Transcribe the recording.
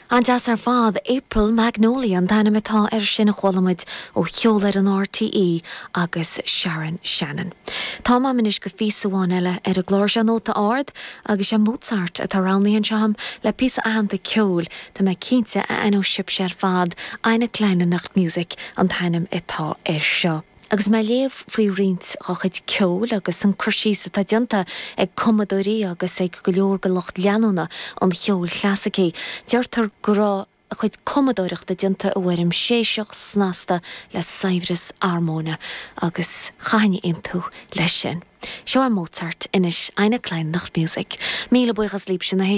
An deas ar fád April Magnolia an dana metá sin a cholamid ó cheolar an RTE agus Sharon Shannon. Tá má minis go físaháin eile a glóir se nóta ard agus sé Mozart a tarránaíonn seam le písa ahananta ceol tá me cínte a anó sib sé ar fád aina kleine nacht music an tainnim itá seo. Agus me léamh faoi rint chuid ceol agus an crusísa tá dianta ag commodóí agus ag go leor go locht leanúna an cheol chlásaí. Deirtar gorá a chuid commodóireachta dianta a bhfuirim séiseach snásta le saimhras armóna agus chaine intú leis sin. Seo a Mozart inis aina klein nacht music. Míle buchas líb sin na